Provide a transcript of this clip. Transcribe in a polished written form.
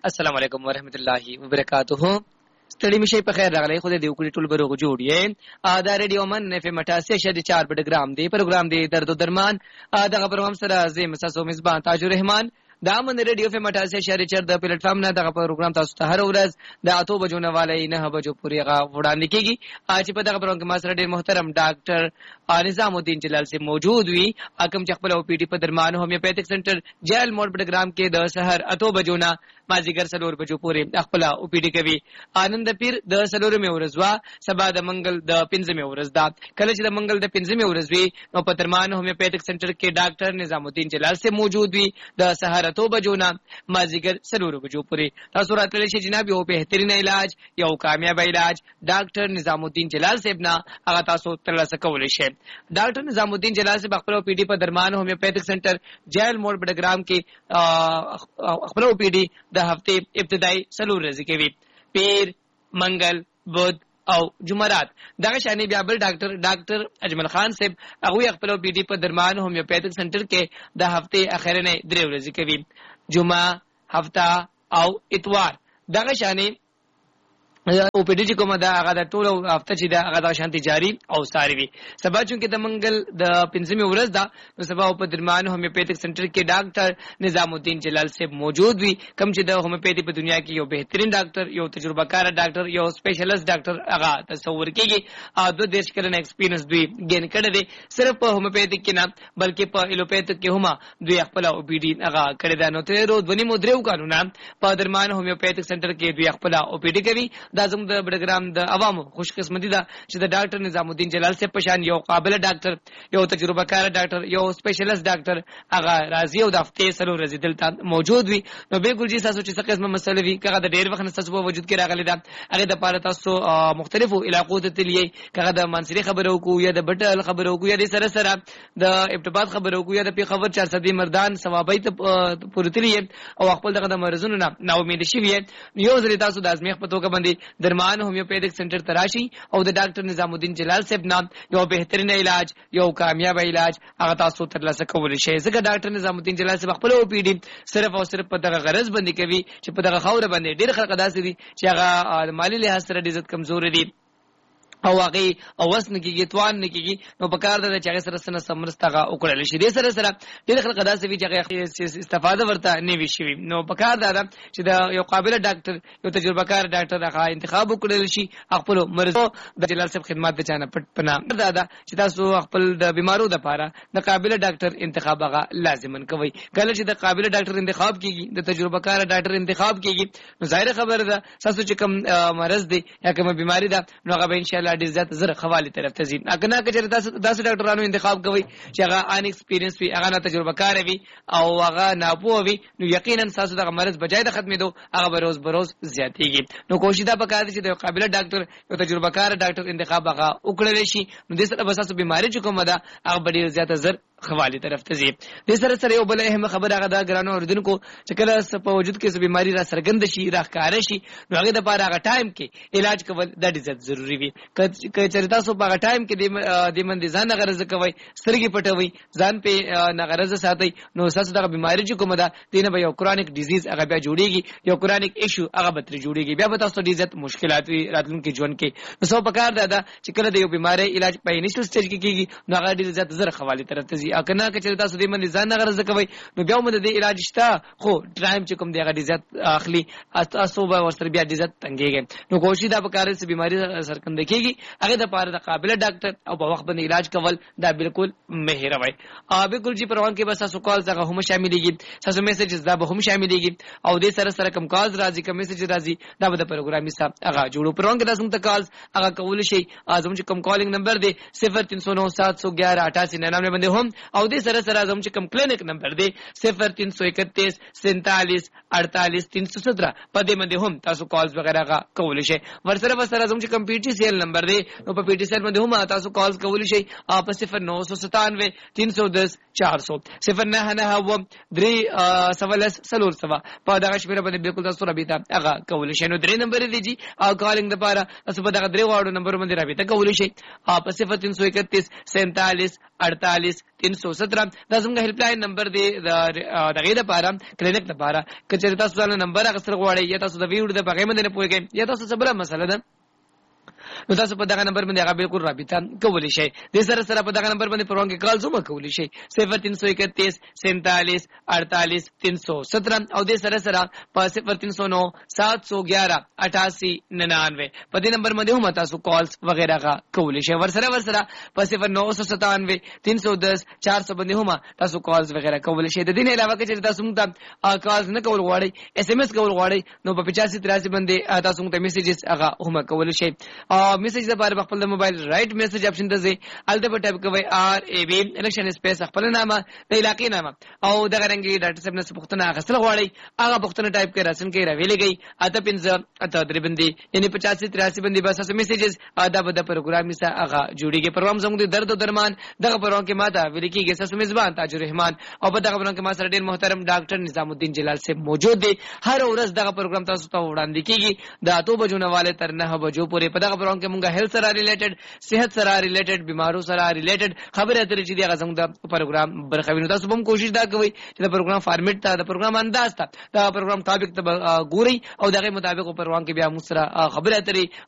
السلام علیکم ورحمۃ اللہ وبرکاتہ. ستړي مشي په خیر راغلی. خو دې وکړي ټول بروغ جوړ یې. دا ریډیو من اف ام 88.4 پروګرام دی. پروګرام دی درد و درمان. دغه پروګرام سره زم مساسو مزبان تاج الرحمن دا من ریډیو اف ام 88.4 د پلیټ فارم نه دغه پروګرام تاسو ته هر ورځ د 8 بجو نه والي 9 بجو پورې وړاندې کیږي. چې په دغه پروګرام کې ما سره ډېر محترم ډاکټر نظام الدین جلال سے موجود وي. کوم چې خپل او پی ډی په درمان هومیوپیتھک سنټر جیل موډ پروګرام کې د سحر 8 بجو نه مازیګر 4 بجو پورې خپل او پی ډی کوي. آنند پیر د 4 مې ورځ وا سبا د منګل د 5 مې ورځ دا کله چې د منګل د 5 مې ورځ وي نو په درمان هومیوپیتھک سنټر کې ډاکټر نظام الدین جلال سے موجود وي د سحر 8 بجو نه مازیګر 4 بجو پورې. تاسو راتللی شئ جناب یو بهترین علاج یو کامیاب علاج ډاکټر نظام الدین جلال صاحب نه هغه تاسو ترلاسه کولی شئ. ډاکټر نظام الدین جلال صاحب خپل پی ډی په درمان هومیوپیتھک سنټر جیل موډ پروګرام کې خپل پی ډی د هفته ابتدایي 4 ورځې کوي. پیر منګل بود او جمعرات. دغه شانې بیا بل ډاکټر اجمل خان صاحب هغه خپل پی ډی په درمان هومیوپیتھک سنټر کې د هفته اخرنه 3 ورځې کوي. جمعه هفته او اتوار. دغه شانې او په دې کومه دا هغه د ټول هفته چې دا هغه د شانتي جاری او ساری وي. سبا چونکه د منګل د 5مې ورځ دا نو سبا په درمان هومیوپیتھک سنټر کې ډاکټر نظام الدین جلال صاحب موجود وي. کوم چې د هومیوپیتھی په دنیا کې یو بهترین ډاکټر یو تجربه کار ډاکټر یو سپیشلیست ډاکټر هغه تصور کیږي. 2 کلن ایکسپیرینس دوی ګین کړی دی. صرف په هومیوپیتھک کې نه بلکې په ایلوپیتھک کې هم دوی خپل او پی ډی هغه کړی دا. نو ته روز ونی مدرو قانونا په درمان هومیوپیتھک سنټر کې دوی خپل او پی ډی کوي. دا زموږ د پروګرام د عوامو خوش قسمتي ده چې د ډاکټر نظام الدین جلال سے پشان یو قابل ډاکټر یو تجربه کار ډاکټر یو سپیشلیست ډاکټر هغه راضي او د هفته 4 ورځې دلته موجود وي. نو به ګورجی تاسو چې څه قسمه مسله وي کغه د ډېر وخت تاسو په وجود کې راغلي ده هغه د پاره تاسو مختلفو علاقو ته تللی کغه د منصري خبرو کو یا د بټل خبرو کو یا د سره سره د ابتباط خبرو کو یا د پیښور 400 مردان ثوابای ته پورتلی او خپل دغه د مرزونو نه امید شي وي. یو ځل تاسو د ازمیخ په توګه باندې درمان هومیوپیتھک سنټر تراشي او د ډاکټر نظام الدین جلال صاحب نام یو بهترین علاج یو کامیاب علاج هغه تاسو ترلاسه کولی شئ. ځکه ډاکټر نظام الدین جلال صاحب خپل او پی ډی صرف او صرف په دغه غرض باندې کوي چې په دغه خوره باندې ډېر خلک داسې دي چې هغه مالی لحاظ سره ډېر کمزور دي او هغه اوس نه کیږي توان نه کیږي. نو په کار ده چې هغه سره سره سمرستغه وکړل شي. دې سره سره ډېر خلک داسې وي چې هغه استفاده ورته نه وی شي. نو په کار ده چې د یو قابل ډاکټر یو تجربه کار ډاکټر هغه انتخاب وکړل شي خپل مرزو د جلال صاحب خدمات د چانه پټ پنا ده چې تاسو خپل د بیمارو د لپاره د قابل ډاکټر انتخاب هغه لازمن کوي. کله چې د قابل ډاکټر انتخاب کیږي د تجربه کار ډاکټر انتخاب کیږي نو ظاهر خبره ده تاسو چې کوم مرز دی یا کوم بیماری ده نو هغه به ان شاء الله ډیر زیات زر خوالی طرف ته ځي. اګه که چېرې تاسو داسې ډاکټرانو انتخاب کوئ چې هغه ان ایکسپیرینس وي هغه نه تجربه کار وي او هغه ناپوه وي نو یقینا تاسو دغه مرض بجای د ختمېدو هغه به روز بروز زیاتېږي. نو کوشش دا پکار دی چې د قابل ډاکټر یو تجربه کار ډاکټر انتخاب هغه وکړل شي. نو د سره به تاسو بیماری چې کومه ده هغه به ډیر زیات زر خوالی طرف ته ځي. د سره سره یو بل اهم خبره هغه دا ګرانو اوردونکو چې کله په وجود کې بیماری را سرګند شي را ښکار شي نو هغه د لپاره هغه ټایم کې علاج کول د ډیر زیات ضروری وي. که چېرې تاسو په هغه ټایم کې د من ځان غرض کوي سترګې پټوي ځان په نغرض ساتي نو تاسو دغه بیماری چې کومه ده دینه به یو کرونیک ډیزیز هغه بیا جوړیږي یو کرونیک ایشو هغه به تر جوړیږي بیا به تاسو ډیر زیات مشکلات وي راتلونکي ژوند کې. نو څو پکار ده چې کله د یو بیماری علاج په انیشل سټیج کې کیږي نو هغه ډیر زیات زر خوالی طرف ته ځي. اکنه که چېرې تاسو د من ځان غرض کوي نو بیا هم د علاج شته خو ټایم چې کوم دی هغه ډیر زیات اخلي تاسو به ورسره بیا ډیر زیات تنګيږي. نو کوشش دا پکاره چې بیماری سرکند کیږي هغه د لپاره د قابل ډاکټر او په وخت باندې علاج کول دا بالکل مهربای. بالکل جی پروان کې بس تاسو کال څنګه هم شاملېږي تاسو میسجز دا به هم شاملېږي او د سره سره کوم کال راځي کوم میسج راځي دا به د پروګرام حساب هغه جوړو. پروان کې تاسو ته کال هغه کول شي اعظم چې کوم کالینګ نمبر دی 0309718899 باندې هم او د سره سره اعظم چې کوم کلینک نمبر دی 0331474317 په دې باندې هم تاسو کالز وغیرہ کول شي. ورسره اعظم چې کوم پی ټی سی ایل نمبر دی نو په پی ټی سی ایل باندې هم تاسو کالز کولی شئ په 0997 310 400 0993 په دغه شمیره باندې بالکل تاسو رابطه هغه کولی شئ. نو درې نمبر دی جی او کالینګ لپاره تاسو په دغه درې واړو نمبر باندې رابطه کولی شئ په 0331 47 48 43 317 دا زموږ هیلپ لاین نمبر دی د غیر لپاره کلینیک لپاره کچې تاسو ځان نمبر اخستل غواړئ یا تاسو د ویډیو د بغیر باندې نه پوهیږئ یا تاسو څه بل مسله ده نو تاسو په دغه نمبر باندې هغه بالکل رابطه کولی شئ. د سره په دغه نمبر باندې پروان کې کال زما کولی شئ 0331 47 48 317 او د سره په 0309 711 88 99 په دې نمبر باندې هم تاسو کالز وغیرہ غا کولی شئ. ورسره په 0997 310 400 باندې هم تاسو کالز وغیرہ کولی شئ. د دې نه علاوه چې تاسو موږ کالز نه کول غواړئ اس ام اس کول غواړئ نو په 85 83 باندې تاسو موږ ته میسجز هغه هم کولی شئ. میسج د بار خپل د موبایل رائټ میسج اپشن ته ځئ الته په ټایپ کوئ آر ای بی الیکشن سپیس خپل نامه د علاقې نامه او دغه رنګي ډاټا سیب نه پوښتنه غسل غواړي هغه پوښتنه ټایپ کړئ راسن کې راویلېږي اته پنځه اته درې باندې یعنی 85 83 باندې بس اس میسجز دا به د پروګرام سره هغه جوړیږي. پروګرام زموږ د درد او درمان دغه پروګرام کې ماته ویل کېږي ساسو میزبان تاج الرحمن او په دغه پروګرام کې ما سره ډېر محترم ډاکټر نظام الدین جلال سے موجود دي. هر ورځ دغه پروګرام تاسو ته وړاندې کیږي د 8 بجو نه والے تر 9 بجو پورې. په دغه پروګرام کې مونږه هیلث سره ریلیټډ صحت سره ریلیټډ بیمارو سره ریلیټډ خبره اترې چې دغه زموږ د پروګرام برخوي. تاسو هم کوشش دا کوئ چې د پروګرام فارمیټ ته د پروګرام انداز ته د پروګرام مطابق ته ګوري او دغه مطابق پروګرام کې بیا موږ سره خبره اترې